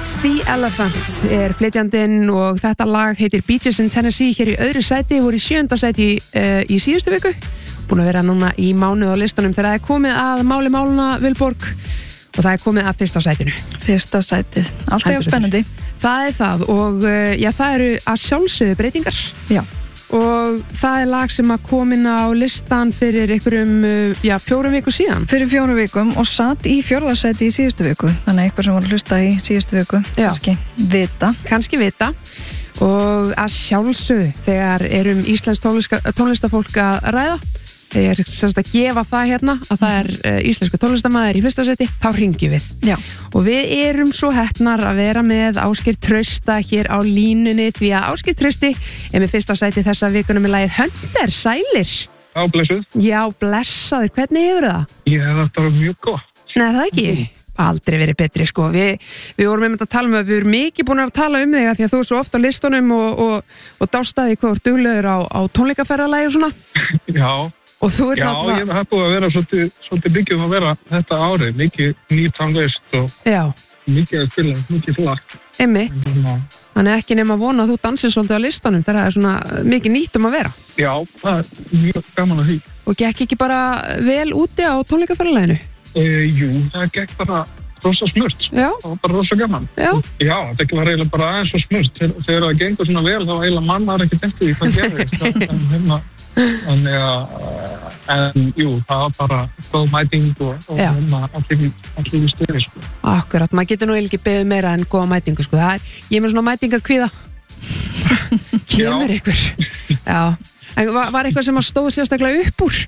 the Elephant flytjandinn og þetta lag heitir Beaches in Tennessee hér í öðru sæti, voru í 7. sæti í síðustu viku, búin að vera núna í mánuð á listanum þegar það er komið að máli máluna Vilborg og það er komið að fyrsta sætinu. Fyrsta sætið, alltaf spennandi. Það er það og það eru að sjálfsögðu breytingar. Já. Og það er lag sem að komin á listan fyrir einhverjum 4 viku síðan. Fyrir 4 vikum og satt í 4. sæti í síðustu viku. Þannig að einhver sem var að hlusta í síðustu viku kannski vita. Og að sjálfsögðu þegar íslenskt tónlistafólk að ræða, þegar semst að gefa það hérna að það er íslensku tónlistarmaður í fyrsta sæti, þá hringjum við. Já. Og við erum svo heppnar að vera með Ásgeir Trausta hér á línunni því að Ásgeir Trausti er með fyrsta sæti þessa vikuna með lagið Hunter, sælir. Já, blessuð. Já, blessaður, hvernig hefur það? Ég hef þetta mjög gott. Nei, það ekki? Aldrei verið betri, sko. Við vorum einmitt að tala við erum mikið búin að tala þig að því að þú er svo oft á listunum og dástaði hvað er duglegur á tónleikaferðalagi og svona. Já. Og þú já, ég hef búið að vera svolítið mikið að vera þetta árið, mikið nýtt tónlist og mikið að spila, mikið slag. Einmitt. Þannig ekki nema að vona að þú dansir svolítið á listanum þegar það er svona mikið nýtt að vera. Já, það er mjög gaman að því. Og gekk ekki bara vel úti á tónleikaferðalaginu? Jú, það gekk bara rosa smurt. Já. Það var bara rosa gaman. Já. Já, það var eiginlega bara aðeins svo smurt. Þegar það gengur svona vel þá eiginlega mann var ekki eftir því hvað gerðist. Þannig að jú, það var bara góð mæting og allir í stöði sko. Akkurat, maður getur nú ekki beðið meira en góða mætingu sko. Ég er með svona mætingakvíða. Kemur ykkur. Já. En var eitthvað sem að stóð sérstaklega upp úr?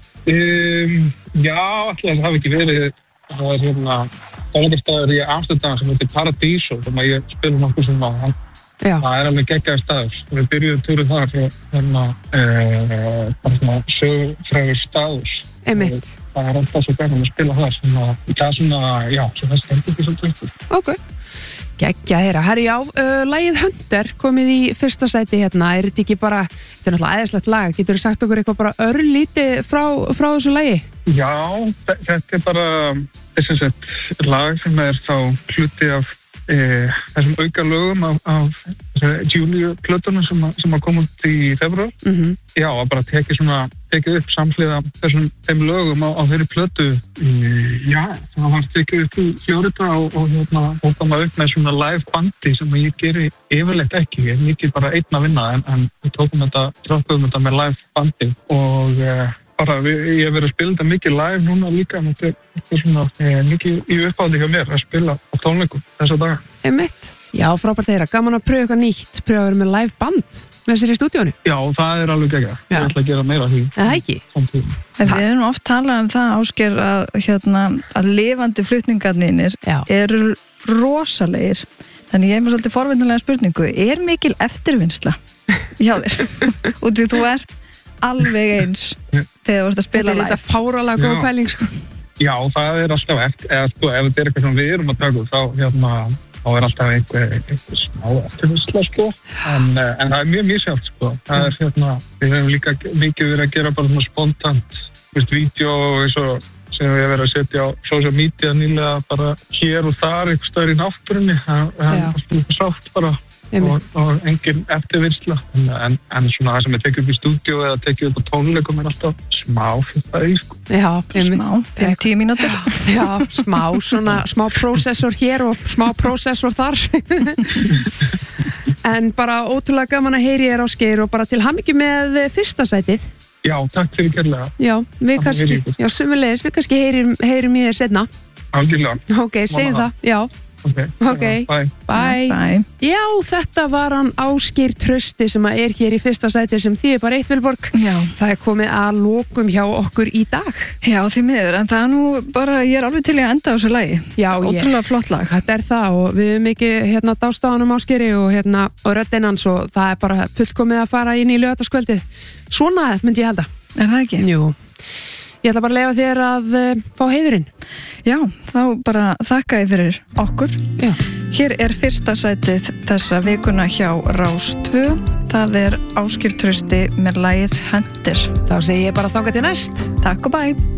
Já, alltaf það hafi ekki verið. Það er tónleikastaður í Amsterdam sem heitir Paradiso sem að ég spila nokkuð sem á hann. Já. Það er alveg geggjaður staður. Við byrjuðum túrið þar bara svona sögufrægur staður. Einmitt. Það er alltaf svo gaman að spila þar sem að það er svona, já, svo það stendur ekki svolítið ykkur. Ok. Geggjað heyra. Herri, já, lagið Hunter komið í fyrsta sæti hérna. Er þetta ekki bara, þetta er náttúrulega æðislegt lag. Geturðu sagt okkur eitthvað bara örlítið frá þessu lagi? Já, þetta er bara þess lag sem er þá hluti af þessum auka lögum af Júlíu-plötunum sem að koma út í febrúar. Já, að bara tekið upp samhliða þeim lögum á þeirri plötu. Já, það var tekið upp í Florida og hópa maður upp með svona live bandi sem ég geri yfirleitt ekki. Ég er mikið bara einn að vinna en við tókum þetta með live bandi og ég hef verið að spila þetta mikið live núna líka en þetta er svona mikið í uppáhaldi hjá mér að spila á tónleikum þessa daga. Einmitt. Já, frábært þeirra. Gaman að pröfa eitthvað nýtt, pröfa að vera með live band með sér í stúdíónu. Já, það er alveg geggjað. Ég ætla að gera meira af því. Það ekki? En við erum oft talað það, Ásgeir, að lifandi flutningarnir eru rosalegir. Þannig ég hef með svolítið forvitnilega spurningu. Er mikil eftirvinnsla hjá þér? Og þú ert alveg eins þegar þú ert að spila live. Þetta er fáralega góð pæling sko. Já, það er alltaf ef þetta er eitthvað sem við erum að taka þá er alltaf einhver smá eftirvinnsla sko. En það er mjög misjafnt sko. Það er við hefum líka mikið verið að gera bara svona spontant vídeo eins og sem við hefum verið að setja á social media nýlega bara hér og þar einhver staðar í náttúrunni. Það er alltaf sátt bara og engin eftirvinnsla en svona það sem er tekið upp í stúdíu eða tekið upp á tónleikum er alltaf smá fyrir það í sko. Já, smá, 10 mínútur. Já, smá prósessor hér og smá prósessor þar. En bara ótrúlega gaman að heyri þér Ásgeir og bara til hamingju með fyrsta sætið. Já, takk fyrir kærlega. Já, við sömuleiðis, við kannski heyrim í þér seinna. Algjörlega. Ok, segjum það, já. Ok, bye. Já, þetta var hann Ásgeir Trausti sem er hér í fyrsta sæti sem þið bara eitt Vilborg. Já. Það er komið að lokum hjá okkur í dag. Já, því miður, en það er nú bara, ég er alveg til að enda á þessu lagi. Já, ótrúlega flott lag. Þetta er það og við erum ekki dást á hann Ásgeiri og röddinn hans og það er bara fullkomið að fara inn í laugardagskvöldið. Svona myndi ég halda. Er það ekki? Jú. Ég ætla bara að leyfa þér að fá heiðurinn. Já, þá bara þakka ég fyrir okkur. Já. Hér er fyrsta sætið þessa vikuna hjá Rás 2. Það er Ásgeir Trausti með lagið Hunter. Þá segi ég bara þangað til næst. Takk og bye.